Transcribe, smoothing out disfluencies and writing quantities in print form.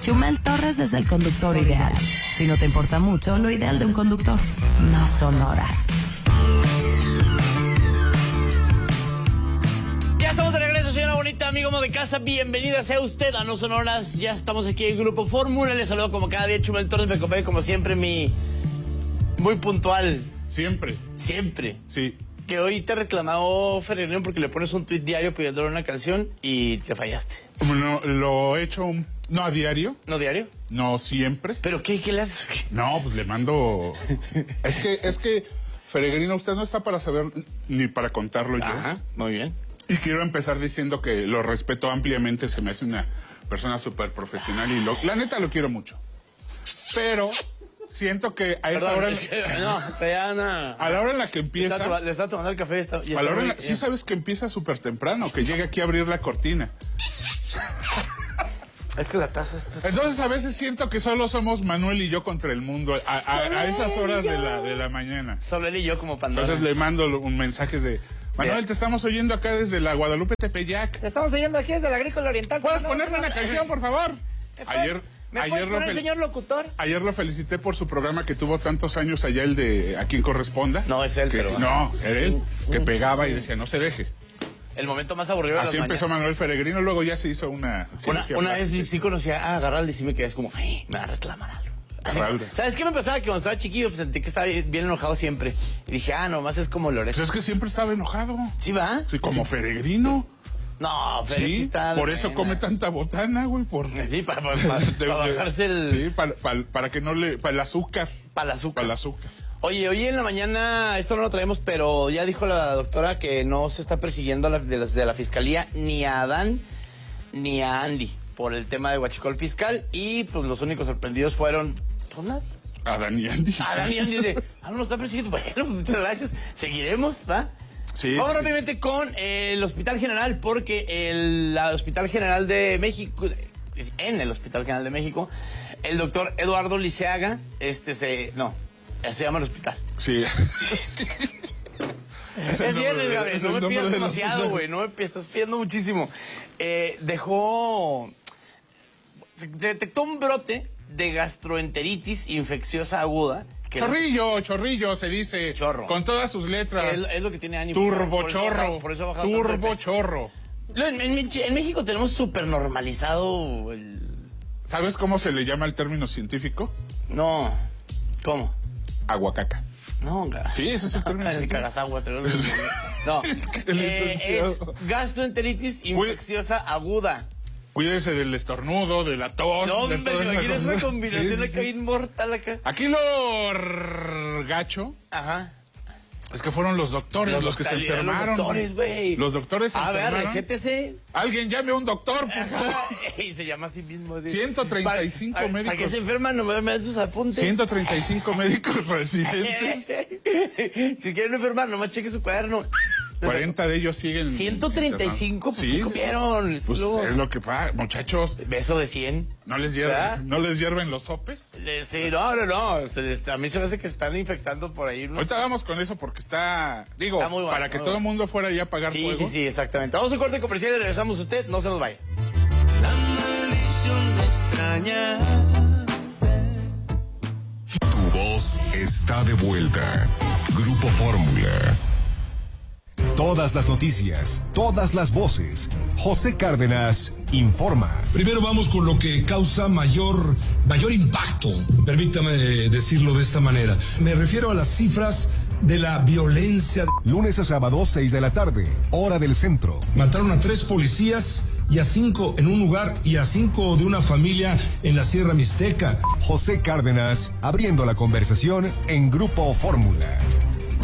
Chumel Torres es el conductor ideal. Si no te importa mucho, lo ideal de un conductor no son horas. Ya estamos de regreso, señora bonita, amigo de casa. Bienvenida sea usted a No Son Horas. Ya estamos aquí en Grupo Fórmula. Les saludo como cada día, Chumel Torres. Me acompaña como siempre muy puntual. Siempre. Siempre. Sí. Que hoy te reclamó Ferregrino porque le pones un tuit diario pidiéndole una canción y te fallaste. No, lo he hecho, no a diario. ¿No diario? No siempre. ¿Pero qué le haces? No, pues le mando... Es que, Ferregrino, usted no está para saber ni para contarlo yo. Ajá, muy bien. Y quiero empezar diciendo que lo respeto ampliamente, se me hace una persona súper profesional y la neta lo quiero mucho. Pero... siento que a esa hora... a la hora en la que empieza... Le está tomando el café. Sí sabes que empieza súper temprano, que llega aquí a abrir la cortina. Es que la taza está... Entonces a veces siento que solo somos Manuel y yo contra el mundo a esas horas de la mañana. Solo él y yo como Pandora. Entonces le mando un mensaje de... Manuel, te estamos oyendo acá desde la Guadalupe Tepeyac. Te estamos oyendo aquí desde la Agrícola Oriental. ¿Puedes ponerme una canción, por favor? ¿Me puedes poner, señor locutor? Ayer lo felicité por su programa que tuvo tantos años allá, el de A Quien Corresponda. No, es él, pero... No, era él, que pegaba y decía, no se deje. El momento más aburrido de Así empezó Manuel Ferregrino, luego ya se hizo una vez sí conocía a Garralda y sí me quedé como, ay, me va a reclamar algo. ¿Sabes qué me pasaba? Que cuando estaba chiquillo pues, sentí que estaba bien enojado siempre. Y dije, nomás es como Lorenzo. Pues es que siempre estaba enojado. ¿Sí va? Sí, como Ferregrino. No, Ferregrino sí está... por eso come tanta botana, güey, Sí, para bajarse el... Sí, para que no le... Para el azúcar. Para el azúcar. Para el azúcar. Oye, hoy en la mañana, esto no lo traemos, pero ya dijo la doctora que no se está persiguiendo de la fiscalía ni a Adán ni a Andy por el tema de huachicol fiscal, y pues los únicos sorprendidos fueron, pues nada. Adán y Andy. Adán y Andy dice, no lo está persiguiendo. Bueno, muchas gracias. Seguiremos, ¿va? Sí, Vamos sí. rápidamente con el Hospital General, porque el Hospital General de México, en el Hospital General de México, el doctor Eduardo Liceaga, se llama el hospital. Sí. Es viernes, Gabriel, no me pidas demasiado, güey, no me estás pidiendo muchísimo. Se detectó un brote de gastroenteritis infecciosa aguda. Chorrillo, se dice. Chorro. Con todas sus letras. Es lo que tiene ánimo. Turbochorro. Por eso ha bajado tanto de peso. Turbochorro. En México tenemos súper normalizado el... ¿Sabes cómo se le llama el término científico? No. ¿Cómo? Aguacaca. No, sí, ese es el término. El cagasagua, pero no. Es gastroenteritis infecciosa aguda. Cuídese del estornudo, de la tos. No, hombre, imagínate esa combinación acá inmortal acá. Aquí lo gacho. Ajá. Es que fueron los doctores los que se enfermaron. Los doctores, güey. Los doctores se enfermaron. A ver, recétese. Alguien llame a un doctor, por favor. Y se llama a sí mismo. 135 médicos. ¿Para qué se enferman? No me dan sus apuntes. 135 médicos residentes. Si quieren enfermar, nomás cheque su cuaderno. 40 de ellos siguen. 135, pues, sí, ¿qué comieron? Pues es lo que pasa, muchachos. Beso de 100. ¿No les hierven los sopes? Sí, no. A mí se me hace que se están infectando por ahí. Ahorita vamos con eso porque está muy bueno, para que todo el mundo fuera ya a pagar fuego. Sí, exactamente. Vamos a un corte comercial y regresamos. Usted no se nos vaya. La maldición extraña. Tu voz está de vuelta. Grupo Fórmula. Todas las noticias, todas las voces. José Cárdenas informa. Primero vamos con lo que causa mayor impacto, permítame decirlo de esta manera. Me refiero a las cifras de la violencia. Lunes a sábado, 6 de la tarde, hora del centro. Mataron a 3 policías y a 5 en un lugar y a 5 de una familia en la Sierra Mixteca. José Cárdenas abriendo la conversación en Grupo Fórmula.